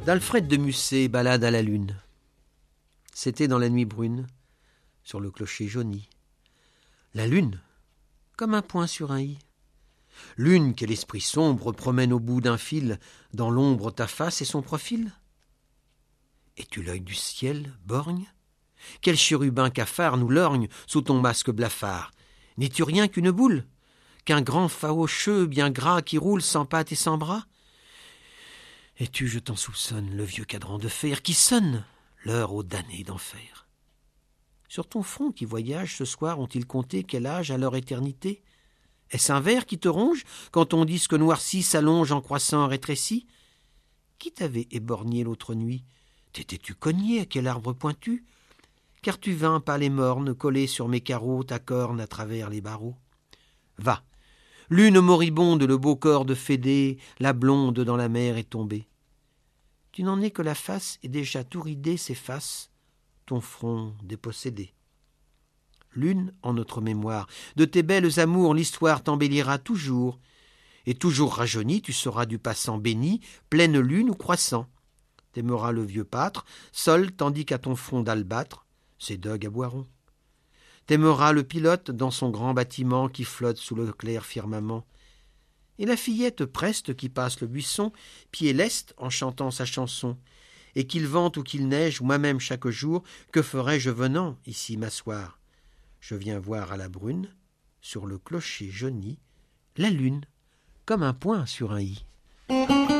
d'Alfred de Musset, Ballade à la lune. C'était dans la nuit brune, sur le clocher jauni. La lune, comme un point sur un i. Lune que l'esprit sombre promène au bout d'un fil, dans l'ombre ta face et son profil. Es-tu l'œil du ciel, borgne? Quel chérubin cafard nous lorgne sous ton masque blafard? N'es-tu rien qu'une boule? Qu'un grand faocheux bien gras qui roule sans pattes et sans bras? Es-tu, je t'en soupçonne, le vieux cadran de fer qui sonne l'heure aux damnés d'enfer? Sur ton front qui voyage ce soir ont-ils compté quel âge à leur éternité? Est-ce un ver qui te ronge quand ton disque noirci s'allonge en croissant rétréci? Qui t'avait éborgné l'autre nuit? T'étais-tu cogné à quel arbre pointu? Car tu vins pâle et morne coller sur mes carreaux ta corne à travers les barreaux. Va, lune moribonde, le beau corps de Fédé, la blonde dans la mer est tombée. Tu n'en es que la face et déjà tout ridé s'efface, ton front dépossédé. Lune en notre mémoire, de tes belles amours l'histoire t'embellira toujours, et toujours rajeuni tu seras du passant béni, pleine lune ou croissant. T'aimeras le vieux pâtre, seul tandis qu'à ton front d'albâtre, ses dogues aboieront. T'aimeras le pilote dans son grand bâtiment qui flotte sous le clair firmament. Et la fillette preste qui passe le buisson, pied leste en chantant sa chanson. Et qu'il vente ou qu'il neige, ou moi-même chaque jour, que ferais-je venant ici m'asseoir? Je viens voir à la brune, sur le clocher jauni, la lune, comme un point sur un i.